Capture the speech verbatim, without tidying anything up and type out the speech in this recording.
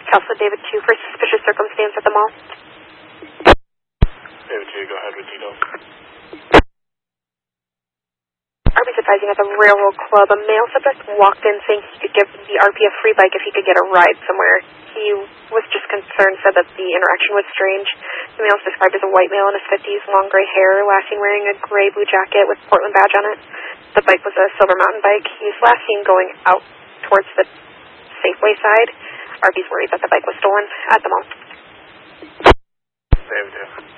Alpha David two for suspicious circumstance at the mall. David two, go ahead with details. Arby's advising at the Railroad Club. A male subject walked in saying he could give the R P a free bike if he could get a ride somewhere. He was just concerned, said that the interaction was strange. The male is described as a white male in his fifties, long gray hair, last seen wearing a gray blue jacket with Portland badge on it. The bike was a silver mountain bike. He's last seen going out towards the Safeway side. Arby's worried that the bike was stolen at the mall. David two.